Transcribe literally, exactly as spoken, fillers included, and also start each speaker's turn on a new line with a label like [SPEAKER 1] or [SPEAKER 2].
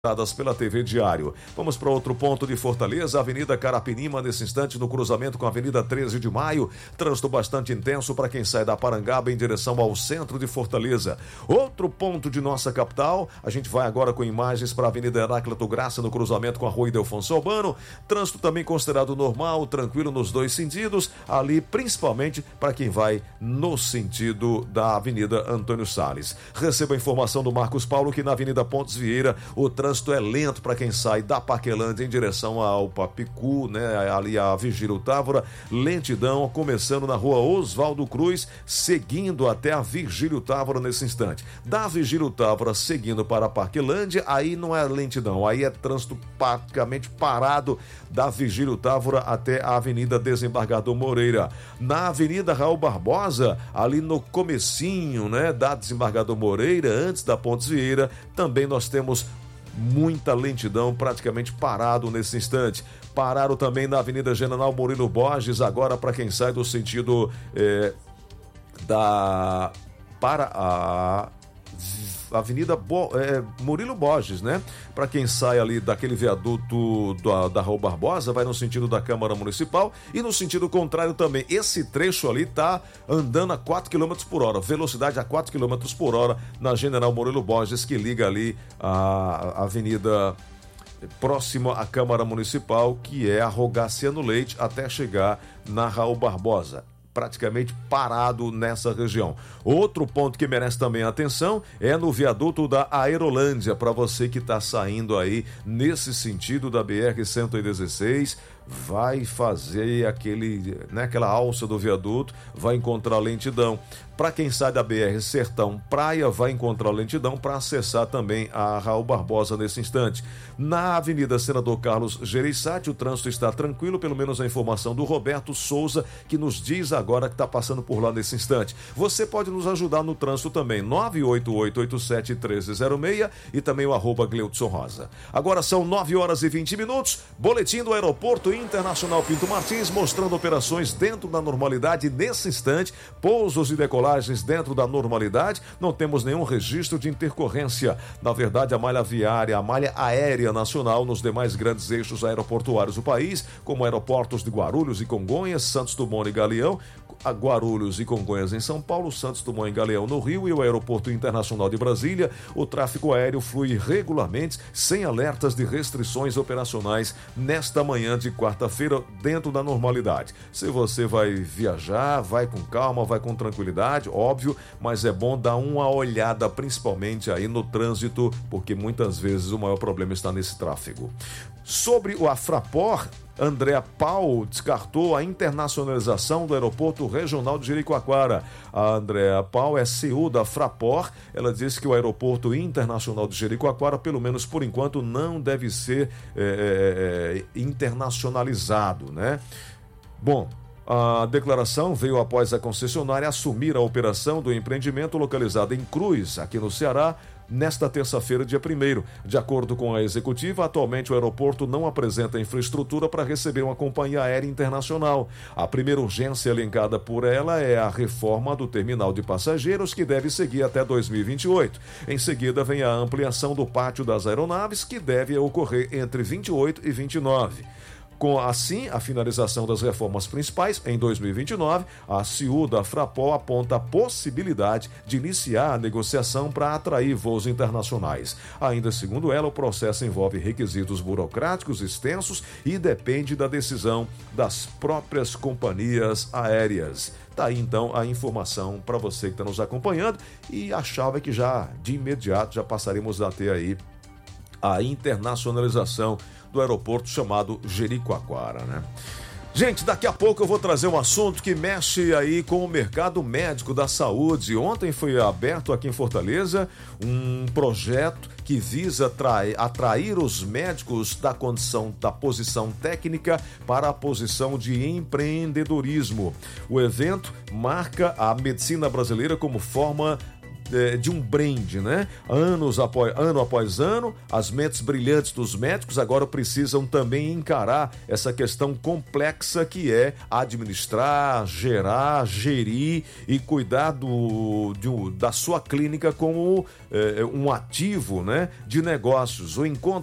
[SPEAKER 1] pela T V Diário. Vamos para outro ponto de Fortaleza, Avenida Carapinima, nesse instante no cruzamento com a Avenida treze de maio, trânsito bastante intenso para quem sai da Parangaba em direção ao centro de Fortaleza. Outro ponto de nossa capital, a gente vai agora com imagens para a Avenida Heráclito Graça no cruzamento com a Rua Ildefonso Albano, trânsito também considerado normal, tranquilo nos dois sentidos, ali principalmente para quem vai no sentido da Avenida Antônio Salles. Receba a informação do Marcos Paulo que na Avenida Pontes Vieira o trânsito O trânsito é lento para quem sai da Parquelândia em direção ao Papicu, né? Ali a Virgílio Távora, lentidão começando na Rua Oswaldo Cruz, seguindo até a Virgílio Távora nesse instante. Da Virgílio Távora seguindo para a Parquelândia, aí não é lentidão, aí é trânsito praticamente parado da Virgílio Távora até a Avenida Desembargador Moreira. Na Avenida Raul Barbosa, ali no comecinho, né, da Desembargador Moreira, antes da Pontes Vieira, também nós temos muita lentidão, praticamente parado nesse instante. Pararam também na Avenida General Murilo Borges, agora para quem sai do sentido é, da para a Avenida Bo, é, Murilo Borges, né? Para quem sai ali daquele viaduto da, da Raul Barbosa, vai no sentido da Câmara Municipal e no sentido contrário também. Esse trecho ali tá andando a quatro quilômetros por hora, velocidade a quatro quilômetros por hora na General Murilo Borges, que liga ali a Avenida próxima à Câmara Municipal, que é a Rogaciano Leite, até chegar na Raul Barbosa. Praticamente parado nessa região. Outro ponto que merece também atenção é no viaduto da Aerolândia, para você que está saindo aí nesse sentido da B R cento e dezesseis, vai fazer aquele, né, aquela alça do viaduto, vai encontrar lentidão. Para quem sai da B R Sertão Praia, vai encontrar lentidão para acessar também a Raul Barbosa nesse instante. Na Avenida Senador Carlos Gereissati, o trânsito está tranquilo, pelo menos a informação do Roberto Souza, que nos diz agora que está passando por lá nesse instante. Você pode nos ajudar no trânsito também, nove oito oito oito sete um três zero seis e também o arroba Gleudson Rosa. Agora são nove horas e vinte minutos, boletim do Aeroporto Internacional Pinto Martins, mostrando operações dentro da normalidade nesse instante, pousos e decolagens dentro da normalidade, não temos nenhum registro de intercorrência. Na verdade, a malha viária, a malha aérea nacional nos demais grandes eixos aeroportuários do país, como aeroportos de Guarulhos e Congonhas, Santos Dumont e Galeão, Guarulhos e Congonhas em São Paulo, Santos Dumont e Galeão no Rio e o Aeroporto Internacional de Brasília, o tráfego aéreo flui regularmente, sem alertas de restrições operacionais nesta manhã de quarta-feira, dentro da normalidade. Se você vai viajar, vai com calma, vai com tranquilidade, óbvio, mas é bom dar uma olhada principalmente aí no trânsito, porque muitas vezes o maior problema está nesse tráfego. Sobre o Afrapor, Andréa Pau descartou a internacionalização do Aeroporto Regional de Jericoacoara. A Andréa Pau é C E O da Frapor. Ela disse que o Aeroporto Internacional de Jericoacoara, pelo menos por enquanto, não deve ser é, é, internacionalizado, né? Bom, a declaração veio após a concessionária assumir a operação do empreendimento localizado em Cruz, aqui no Ceará, nesta terça-feira, dia primeiro. De acordo com a executiva, atualmente o aeroporto não apresenta infraestrutura para receber uma companhia aérea internacional. A primeira urgência elencada por ela é a reforma do terminal de passageiros, que deve seguir até dois mil e vinte e oito. Em seguida, vem a ampliação do pátio das aeronaves, que deve ocorrer entre vinte e oito e vinte e nove. Com, assim, a finalização das reformas principais, em dois mil e vinte e nove, a C E O da Frapol aponta a possibilidade de iniciar a negociação para atrair voos internacionais. Ainda segundo ela, o processo envolve requisitos burocráticos extensos e depende da decisão das próprias companhias aéreas. Tá aí então a informação para você que está nos acompanhando, e achava que já de imediato já passaremos a ter aí a internacionalização do aeroporto chamado Jericoacoara, né? Gente, daqui a pouco eu vou trazer um assunto que mexe aí com o mercado médico da saúde. Ontem foi aberto aqui em Fortaleza um projeto que visa atrair, atrair os médicos da condição da posição técnica para a posição de empreendedorismo. O evento marca a medicina brasileira como forma eh, de um brand, né? Anos após, ano após ano, as mentes brilhantes dos médicos agora precisam também encarar essa questão complexa que é administrar, gerar, gerir e cuidar do, de, da sua clínica como eh, um ativo, né, de negócios. O encontro